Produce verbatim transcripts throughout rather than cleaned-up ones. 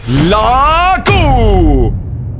La Q.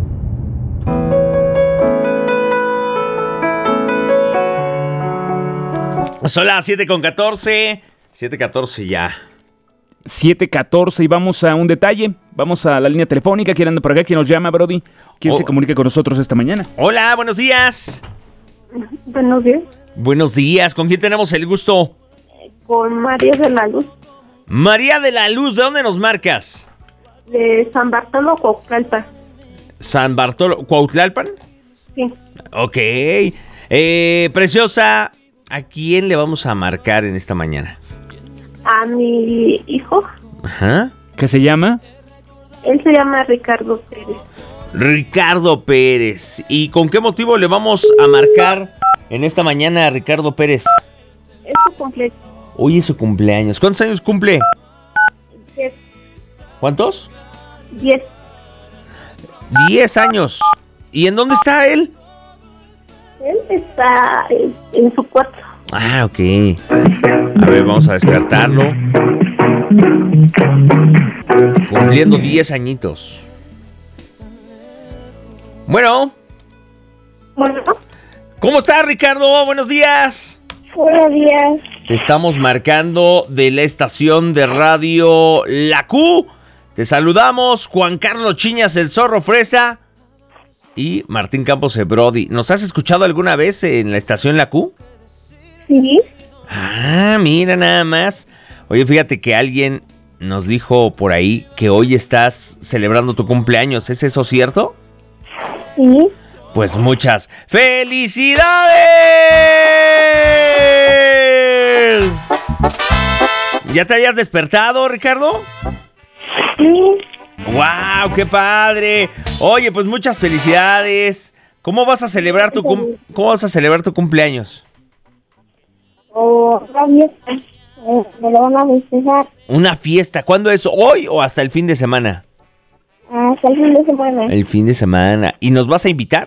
Son las siete con catorce. siete catorce ya. siete catorce y vamos a un detalle. Vamos a la línea telefónica. ¿Quién anda por acá? ¿Quién nos llama, Brody? ¿Quién oh. se comunica con nosotros esta mañana? Hola, buenos días. Buenos días. Buenos días. ¿Con quién tenemos el gusto? Con María de la Luz. María de la Luz, ¿de dónde nos marcas? De San Bartolo, Cuauhtlalpan. San Bartolo, ¿Cuautlalpan? Sí. Ok. Eh, preciosa, ¿a quién le vamos a marcar en esta mañana? A mi hijo. Ajá. ¿Qué se llama? Él se llama Ricardo Pérez. Ricardo Pérez. ¿Y con qué motivo le vamos a marcar en esta mañana a Ricardo Pérez? Es su cumpleaños. Hoy es su cumpleaños. ¿Cuántos años cumple? Diez. ¿Cuántos? Diez. Diez años. ¿Y en dónde está él? Él está en, en su cuarto. Ah, ok. A ver, vamos a despertarlo. Cumpliendo diez añitos. Bueno. Bueno. ¿Cómo estás, Ricardo? Buenos días. Buenos días. Te estamos marcando de la estación de radio La Q. Te saludamos, Juan Carlos Chiñas, el Zorro Fresa y Martín Campos, el Brody. ¿Nos has escuchado alguna vez en la estación La Q? Sí. Ah, mira nada más. Oye, fíjate que alguien nos dijo por ahí que hoy estás celebrando tu cumpleaños. ¿Es eso cierto? Sí. Pues muchas felicidades. ¿Ya te habías despertado, Ricardo? Sí. ¡Wow! ¡Qué padre! Oye, pues muchas felicidades. ¿Cómo vas a celebrar tu cum- ¿Cómo vas a celebrar tu cumpleaños? O la fiesta. Eh, me lo van a festejar Una fiesta. ¿Cuándo es? ¿Hoy o hasta el fin de semana? hasta el fin de semana. El fin de semana. ¿Y nos vas a invitar?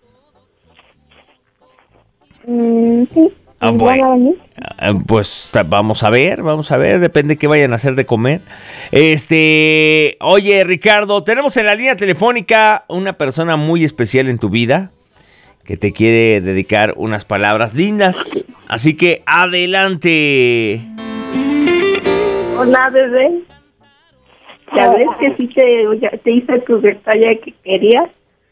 Mm, sí. Ah, ¿Me bueno. van a venir? Ah, Pues ta- vamos a ver, vamos a ver, depende qué vayan a hacer de comer. Este, oye, Ricardo, tenemos en la línea telefónica una persona muy especial en tu vida que te quiere dedicar unas palabras lindas. Así que adelante. Hola, bebé. Ya ves que sí te, ya te hice tu detalle que querías.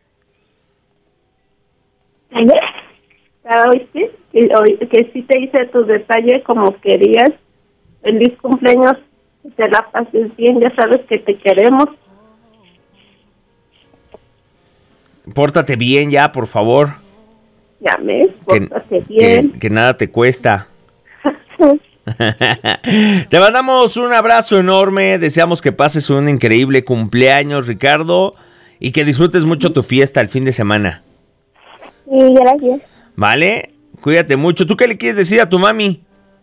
¿Ves? ¿Ya oíste? Que, oí- que sí te hice tu detalle como querías. Feliz cumpleaños. Que te la pases bien. Ya sabes que te queremos. Pórtate bien ya, por favor. Ya ves, Que, pórtate bien. que- que nada te cuesta. Te mandamos un abrazo enorme. Deseamos que pases un increíble cumpleaños, Ricardo, y que disfrutes mucho tu fiesta el fin de semana. Sí, gracias. ¿Vale? Cuídate mucho. ¿Tú qué le quieres decir a tu mami?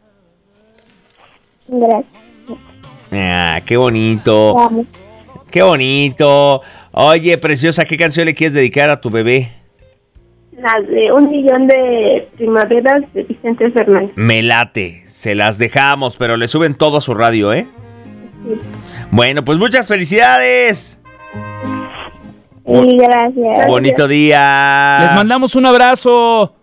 Gracias. Ah, qué bonito. Te amo. Qué bonito. Oye, preciosa, ¿qué canción le quieres dedicar a tu bebé? La de un millón de primaveras de Vicente Fernández. Me late. Se las dejamos, pero le suben todo a su radio, ¿eh? Sí. Bueno, pues muchas felicidades. Sí, gracias. Bonito día. Les mandamos un abrazo.